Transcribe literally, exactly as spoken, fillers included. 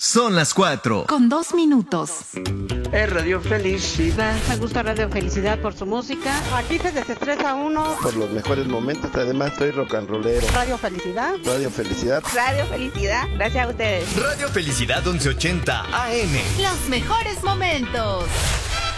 Son las cuatro. Con dos minutos. Es Radio Felicidad. Me gusta Radio Felicidad por su música. Aquí se desestresa uno. Por los mejores momentos, además soy rock and rollero. Radio Felicidad. Radio Felicidad. Radio Felicidad. Gracias a ustedes. Radio Felicidad once ochenta A M. Los mejores momentos.